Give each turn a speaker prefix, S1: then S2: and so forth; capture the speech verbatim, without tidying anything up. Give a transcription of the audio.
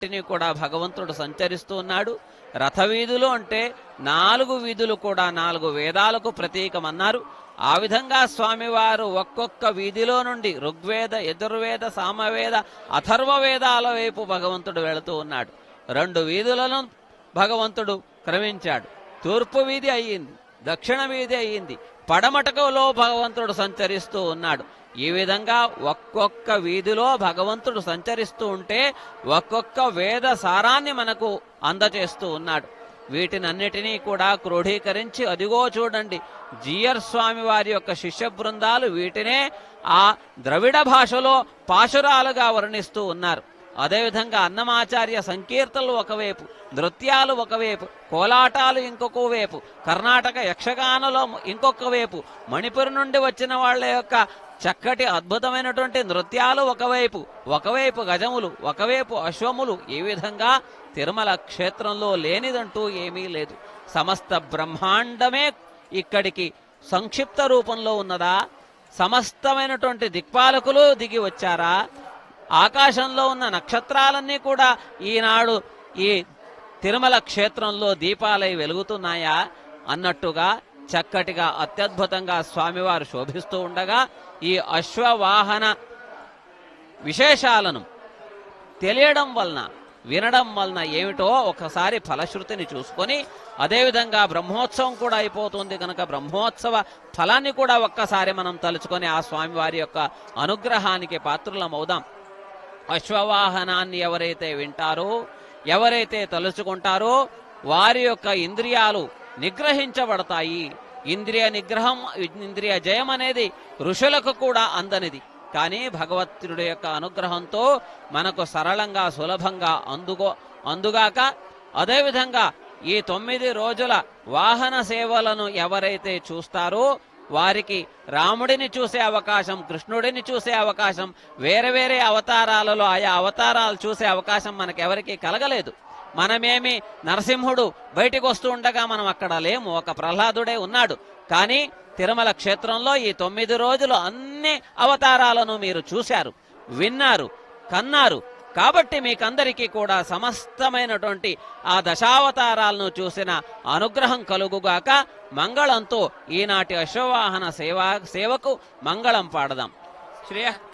S1: వీధిని కూడా భగవంతుడు సంచరిస్తూ ఉన్నాడు. రథవీధులు అంటే నాలుగు వీధులు కూడా నాలుగు వేదాలకు ప్రతీకమన్నారు. ఆ విధంగా స్వామివారు ఒక్కొక్క వీధిలో నుండి ఋగ్వేద, యజుర్వేద, సామవేద, అథర్వ వేదాల వైపు భగవంతుడు వెళుతూ ఉన్నాడు. రెండు వీధులను భగవంతుడు క్రమించాడు. తూర్పు వీధి అయ్యింది, దక్షిణ వీధి అయ్యింది, పడమటకలో భగవంతుడు సంచరిస్తూ ఉన్నాడు. ఈ విధంగా ఒక్కొక్క వీధిలో భగవంతుడు సంచరిస్తూ ఉంటే ఒక్కొక్క వేద సారాన్ని మనకు అందచేస్తూ ఉన్నాడు. వీటినన్నిటినీ కూడా క్రోఢీకరించి అదిగో చూడండి, జీయర్ స్వామి వారి యొక్క శిష్య బృందాలు వీటినే ఆ ద్రవిడ భాషలో పాశురాలుగా వర్ణిస్తూ ఉన్నారు. అదేవిధంగా అన్నమాచార్య సంకీర్తనలు ఒకవైపు, నృత్యాలు ఒకవైపు, కోలాటాలు ఇంకొక వైపు, కర్ణాటక యక్షగానలో ఇంకొక వైపు, మణిపురి నుండి వచ్చిన వాళ్ళ యొక్క చక్కటి అద్భుతమైనటువంటి నృత్యాలు ఒకవైపు, ఒకవైపు గజములు, ఒకవైపు అశ్వములు. ఈ విధంగా తిరుమల క్షేత్రంలో లేనిదంటూ ఏమీ లేదు. సమస్త బ్రహ్మాండమే ఇక్కడికి సంక్షిప్త రూపంలో ఉన్నదా? సమస్తమైనటువంటి దిక్పాలకులు దిగి వచ్చారా? ఆకాశంలో ఉన్న నక్షత్రాలన్నీ కూడా ఈనాడు ఈ తిరుమల క్షేత్రంలో దీపాలై వెలుగుతున్నాయా అన్నట్టుగా చక్కటిగా అత్యద్భుతంగా స్వామివారు శోభిస్తూ ఉండగా ఈ అశ్వవాహన విశేషాలను తెలియడం వలన, వినడం వలన ఏమిటో ఒకసారి ఫలశ్రుతిని చూసుకొని, అదేవిధంగా బ్రహ్మోత్సవం కూడా అయిపోతుంది కనుక బ్రహ్మోత్సవ ఫలాన్ని కూడా ఒక్కసారి మనం తలుచుకొని ఆ స్వామివారి యొక్క అనుగ్రహానికి పాత్రులమవుదాం. అశ్వవాహనాన్ని ఎవరైతే వింటారో, ఎవరైతే తలుచుకుంటారో వారి యొక్క ఇంద్రియాలు నిగ్రహించబడతాయి. ఇంద్రియ నిగ్రహం, ఇంద్రియ జయం అనేది ఋషులకు కూడా అందనిది. కానీ భగవత్తుడి యొక్క అనుగ్రహంతో మనకు సరళంగా సులభంగా అందుగో అందుగాక అదేవిధంగా ఈ తొమ్మిది రోజుల వాహన సేవలను ఎవరైతే చూస్తారో వారికి రాముడిని చూసే అవకాశం, కృష్ణుడిని చూసే అవకాశం, వేరే వేరే అవతారాలలో ఆయా అవతారాలు చూసే అవకాశం మనకెవరికి కలగలేదు. మనమేమి నరసింహుడు బయటికి వస్తూ ఉండగా మనం అక్కడ లేము, ఒక ప్రహ్లాదుడే ఉన్నాడు. కానీ తిరుమల క్షేత్రంలో ఈ తొమ్మిది రోజులు అన్ని అవతారాలను మీరు చూశారు, విన్నారు, కన్నారు. కాబట్టి మీకందరికీ కూడా సమస్తమైనటువంటి ఆ దశావతారాలను చూసిన అనుగ్రహం కలుగుగాక. మంగళంతో ఈనాటి అశ్వవాహన సేవ సేవకు మంగళం పాడదాం. శ్రేయ